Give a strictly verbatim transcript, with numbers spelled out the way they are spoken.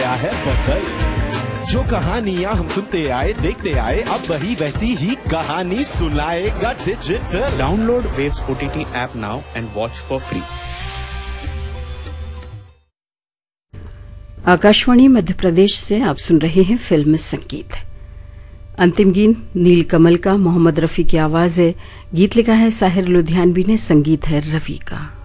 गया है बदल। जो कहानियां हम सुनते आए देखते आए, अब वही वैसी ही कहानी सुनाएगा digital. Download waves OTT app now and watch for free. Akashvani Madhya Pradesh से आप सुन रहे हैं फिल्म संगीत। अंतिम गीत नीलकमल का, मोहम्मद रफी की आवाज है। गीत लिखा है साहिर लुधियानवी ने, संगीत है रवि का।